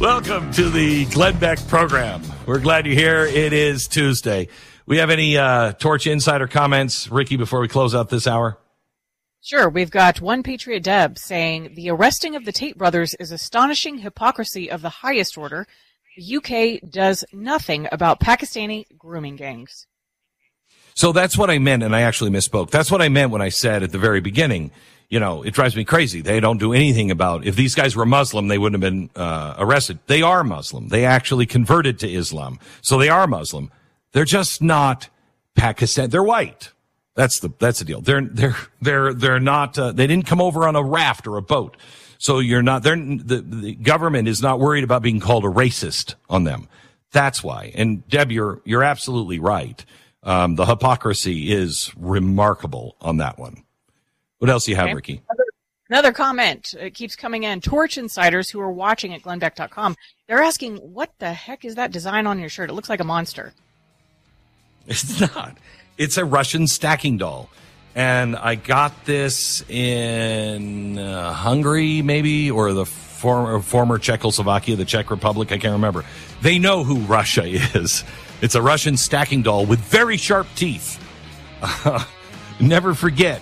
Welcome to the Glenn Beck program. We're glad you're here. It is Tuesday. We have any Torch Insider comments, Ricky, before we close out this hour? Sure. We've got One Patriot Deb saying, the arresting of the Tate brothers is astonishing hypocrisy of the highest order. The UK does nothing about Pakistani grooming gangs. So that's what I meant, and I actually misspoke. That's what I meant when I said at the very beginning, you know, it drives me crazy. They don't do anything about, if these guys were Muslim, they wouldn't have been arrested. They are Muslim. They actually converted to Islam. So they are Muslim. They're just not Pakistan. They're white. That's the deal. They're not, they didn't come over on a raft or a boat. So the government is not worried about being called a racist on them. That's why. And Deb, you're absolutely right. The hypocrisy is remarkable on that one. What else do you have, Ricky? Another comment. It keeps coming in. Torch Insiders who are watching at glennbeck.com, they're asking, what the heck is that design on your shirt? It looks like a monster. It's not. It's a Russian stacking doll. And I got this in Hungary, maybe, or the former Czechoslovakia, the Czech Republic. I can't remember. They know who Russia is. It's a Russian stacking doll with very sharp teeth. Never forget,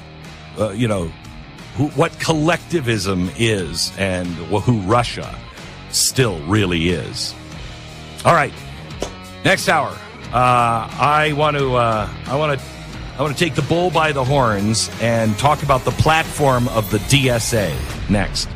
what collectivism is and who Russia still really is. All right, next hour, I want to take the bull by the horns and talk about the platform of the DSA next.